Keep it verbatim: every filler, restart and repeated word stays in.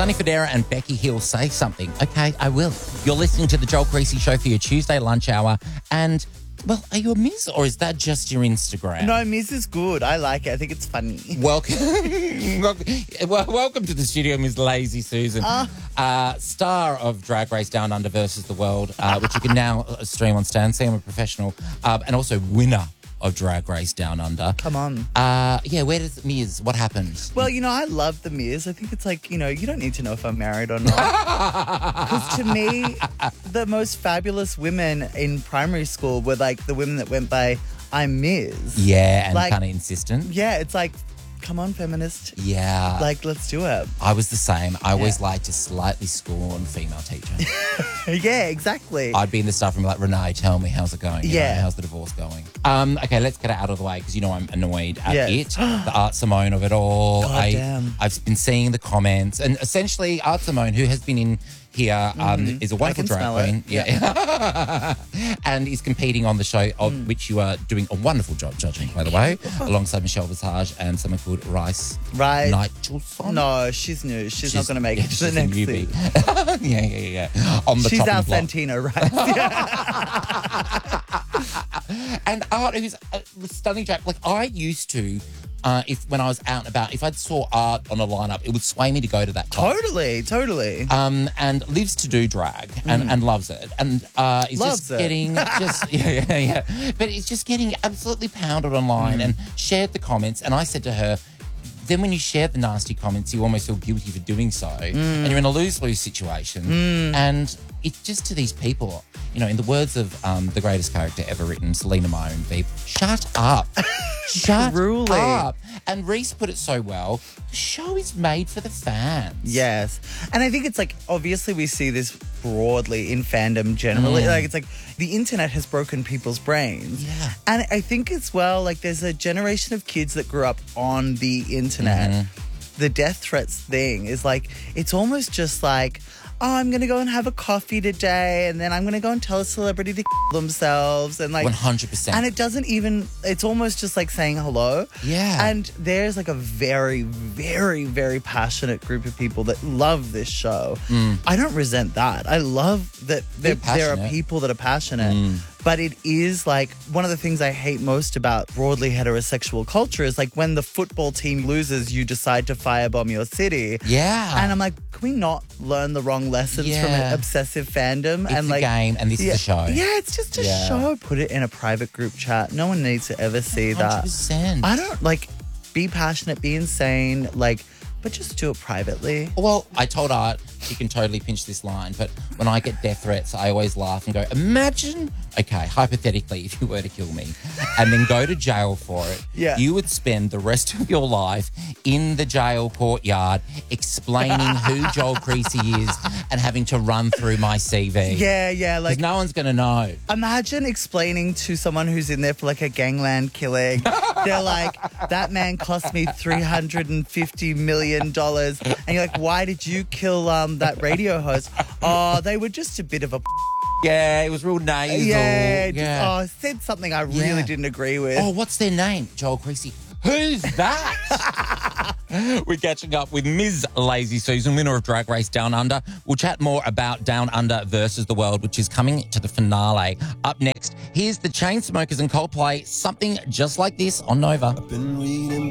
Sonny Fodera and Becky Hill say something. Okay, I will. You're listening to the Joel Creasy Show for your Tuesday lunch hour. And, well, are you a Miz or is that just your Instagram? No, Miz is good. I like it. I think it's funny. Welcome, welcome, well, welcome to the studio, Miz Lazy Susan, uh, uh, star of Drag Race Down Under versus the World, uh, which you can now stream on Stan. See, I'm a professional, uh, and also winner of Drag Race Down Under. Come on. Uh, yeah, where does Miz? What happened? Well, you know, I love the Miz. I think it's like, you know, you don't need to know if I'm married or not. Because to me, the most fabulous women in primary school were like the women that went by, I'm Miz. Yeah, and like, kind of insistent. Yeah, it's like, come on, feminist. Yeah. Like, let's do it. I was the same. I always Yeah. liked to slightly scorn female teacher. Yeah, exactly. I'd be in the staff room like, Renee, tell me, how's it going? You Yeah. know, how's the divorce going? Um, okay, let's get it out of the way because you know I'm annoyed at Yes. it. The Art Simone of it all. God I, damn. I've been seeing the comments. And essentially, Art Simone, who has been in here, um, Mhm. is a I wonderful can drag smell queen. it. Yeah. And is competing on the show, of Mm. which you are doing a wonderful job judging, by the way, alongside Michelle Visage and someone called Rice Right. Nicholson. No, she's new. She's, not going to make yeah, it to the she's a next newbie. season. yeah, yeah, yeah. On the She's chopping our block. Santino, right? And Art, who's a stunning drag. Like, I used to, uh, if when I was out and about, if I saw Art on a lineup, it would sway me to go to that class. Totally, totally. Um, and lives to do drag and, and loves it. And uh, is Loves just it. getting, just, yeah, yeah, yeah. But it's just getting absolutely pounded online and shared the comments. And I said to her, then when you share the nasty comments, you almost feel guilty for doing so. And you're in a lose-lose situation. And it's just to these people, you know, in the words of um, the greatest character ever written, Selena Moan, Veep, shut up. Shut Truly. up. And Reese put it so well, the show is made for the fans. Yes. And I think it's like, obviously we see this broadly in fandom generally. Mm. Like, it's like the internet has broken people's brains. Yeah. And I think as well, like, there's a generation of kids that grew up on the internet. Mm-hmm. The death threats thing is like, it's almost just like, oh, I'm going to go and have a coffee today, and then I'm going to go and tell a celebrity to kill themselves. And like one hundred percent. And it doesn't even, it's almost just like saying hello. Yeah. And there's like a very, very, very passionate group of people that love this show. Mm. I don't resent that. I love that there, They're there are passionate. people that are passionate. Mm. But it is like one of the things I hate most about broadly heterosexual culture is like when the football team loses, you decide to firebomb your city. Yeah. And I'm like, can we not learn the wrong lessons from Yeah. an obsessive fandom? It's and a like, game and this yeah, is a show. Yeah, it's just a Yeah. show. Put it in a private group chat. No one needs to ever see one hundred that. percent. I don't like be passionate, be insane, like, but just do it privately. Well, I told Art she can totally pinch this line, but when I get death threats, I always laugh and go, imagine, okay, hypothetically, if you were to kill me and then go to jail for it, Yeah. you would spend the rest of your life in the jail courtyard explaining who Joel Creasy is and having to run through my C V. Yeah, yeah, Because like no one's going to know. imagine explaining to someone who's in there for like a gangland killing. They're like, that man cost me three hundred fifty million dollars. And you're like, why did you kill um that radio host? Oh, they were just a bit of a Yeah, it was real nasal. yeah, just- Yeah. oh, said something I really Yeah. didn't agree with. Oh, what's their name? Joel Creasy. Who's that? We're catching up with Miz Lazy Susan, winner of Drag Race Down Under. We'll chat more about Down Under versus the World, which is coming to the finale. Up next, here's the Chainsmokers and Coldplay, something just like this on Nova. Been reading